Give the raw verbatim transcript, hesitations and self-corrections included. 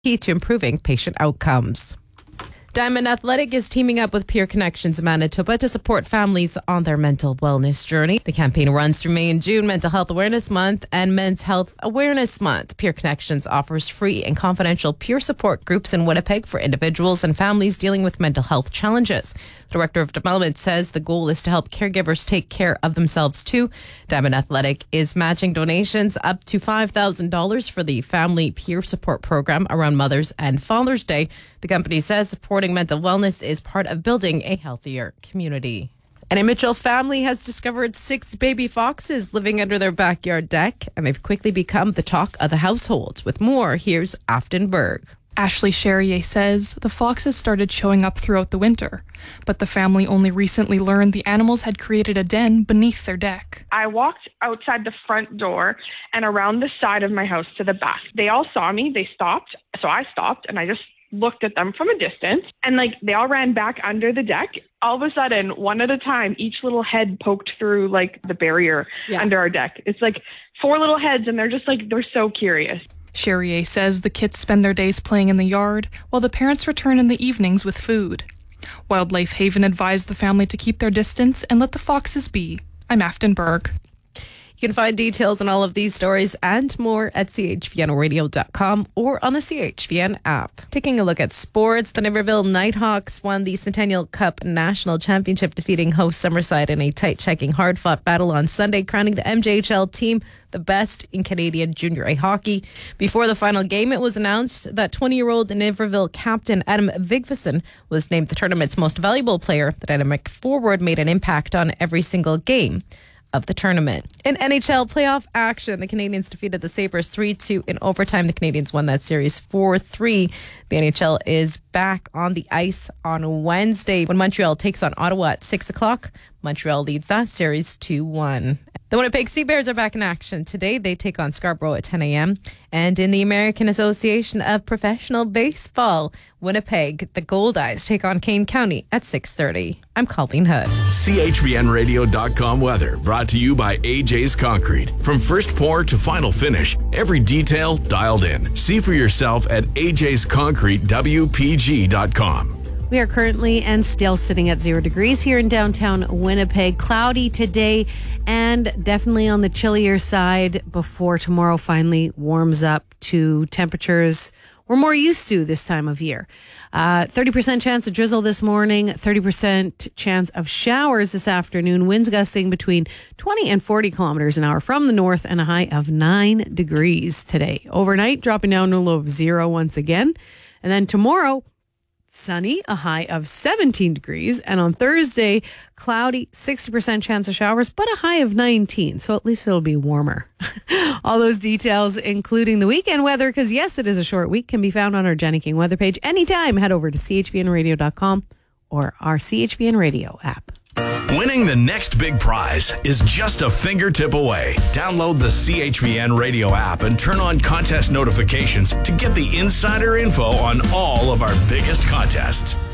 key to improving patient outcomes. Diamond Athletic is teaming up with Peer Connections Manitoba to support families on their mental wellness journey. The campaign runs through May and June, Mental Health Awareness Month and Men's Health Awareness Month. Peer Connections offers free and confidential peer support groups in Winnipeg for individuals and families dealing with mental health challenges. The Director of Development says the goal is to help caregivers take care of themselves too. Diamond Athletic is matching donations up to five thousand dollars for the Family Peer Support Program around Mother's and Father's Day. The company says supporting mental wellness is part of building a healthier community. And a Mitchell family has discovered six baby foxes living under their backyard deck, and they've quickly become the talk of the household. With more, here's Afton Berg. Ashley Charrier says the foxes started showing up throughout the winter, but the family only recently learned the animals had created a den beneath their deck. I walked outside the front door and around the side of my house to the back. They all saw me. They stopped. So I stopped and I just looked at them from a distance, and like they all ran back under the deck. All of a sudden, one at a time, each little head poked through like the barrier yeah. under our deck. It's like four little heads, and they're just like, they're so curious. Charrier says the kids spend their days playing in the yard while the parents return in the evenings with food. Wildlife Haven advised the family to keep their distance and let the foxes be. I'm Afton Berg. You can find details on all of these stories and more at c h v n radio dot com or on the C H V N app. Taking a look at sports, the Niverville Nighthawks won the Centennial Cup National Championship, defeating host Summerside in a tight-checking, hard-fought battle on Sunday, crowning the M J H L team the best in Canadian Junior A hockey. Before the final game, it was announced that twenty-year-old Niverville captain Adam Vigvason was named the tournament's most valuable player. The dynamic forward made an impact on every single game of the tournament. In N H L playoff action, the Canadiens defeated the Sabres three two in overtime. The Canadiens won that series four three. The N H L is back on the ice on Wednesday when Montreal takes on Ottawa at six o'clock. Montreal leads that series two one. The Winnipeg Sea Bears are back in action today. They take on Scarborough at ten a.m. And in the American Association of Professional Baseball, Winnipeg, the Goldeyes take on Kane County at six thirty. I'm Colleen Hood. C H V N radio dot com weather brought to you by A J's Concrete. From first pour to final finish, every detail dialed in. See for yourself at A J's Concrete W P G dot com. We are currently and still sitting at zero degrees here in downtown Winnipeg. Cloudy today and definitely on the chillier side before tomorrow finally warms up to temperatures we're more used to this time of year. Uh, thirty percent chance of drizzle this morning, thirty percent chance of showers this afternoon, winds gusting between twenty and forty kilometers an hour from the north, and a high of nine degrees today. Overnight, dropping down to a low of zero once again. And then tomorrow, sunny, a high of seventeen degrees. And on Thursday, cloudy, sixty percent chance of showers, but a high of nineteen. So at least it'll be warmer. All those details, including the weekend weather, because yes, it is a short week, can be found on our Jenny King weather page anytime. Head over to c h v n radio dot com or our C H V N Radio app. Winning the next big prize is just a fingertip away. Download the C H V N Radio app and turn on contest notifications to get the insider info on all of our biggest contests.